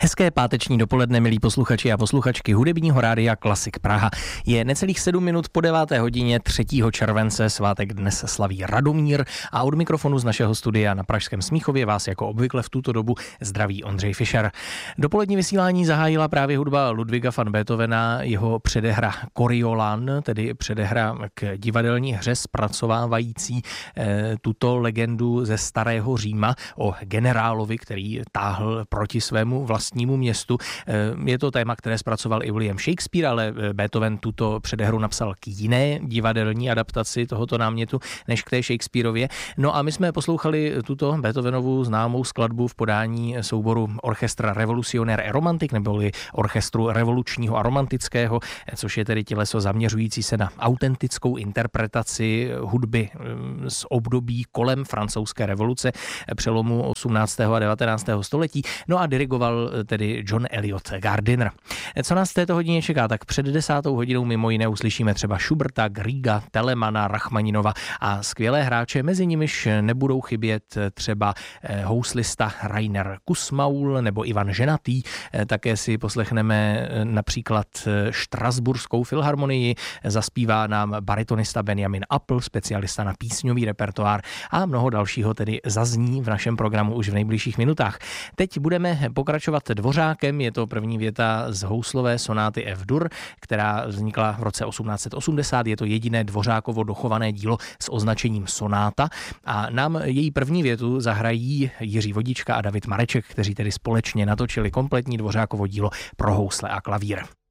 Hezké páteční dopoledne, milí posluchači a posluchačky hudebního rádia Klasik Praha. Je necelých 7 minut po 9. hodině 3. července, svátek dnes slaví Radomír a od mikrofonu z našeho studia na Pražském Smíchově vás jako obvykle v tuto dobu zdraví Ondřej Fischer. Dopolední vysílání zahájila právě hudba Ludwiga van Beethovena, jeho předehra Coriolan, tedy předehra k divadelní hře zpracovávající tuto legendu ze starého Říma o generálovi, který táhl proti svému vlastnímu městu. Je to téma, které zpracoval i William Shakespeare, ale Beethoven tuto předehru napsal k jiné divadelní adaptaci tohoto námětu než k té Shakespeareově. No a my jsme poslouchali tuto Beethovenovu známou skladbu v podání souboru Orchestra Revolutionnaire et Romantique, neboli orchestru revolučního a romantického, což je tedy těleso zaměřující se na autentickou interpretaci hudby z období kolem francouzské revoluce přelomu 18. a 19. století. No a dirigoval tedy John Eliot Gardiner. Co nás v této hodině čeká? Tak před 10. hodinou mimo jiné uslyšíme třeba Schuberta, Griega, Telemana, Rachmaninova a skvělé hráče, mezi nimiž nebudou chybět třeba houslista Rainer Kussmaul nebo Ivan Ženatý. Také si poslechneme například Štrasburskou filharmonii, zaspívá nám baritonista Benjamin Apple, specialista na písňový repertoár a mnoho dalšího tedy zazní v našem programu už v nejbližších minutách. Teď budeme pokračovat Dvořákem, je to první věta z houslové sonáty F-dur, která vznikla v roce 1880, je to jediné Dvořákovo dochované dílo s označením sonáta a nám její první větu zahrají Jiří Vodička a David Mareček, kteří tedy společně natočili kompletní Dvořákovo dílo pro housle a klavír.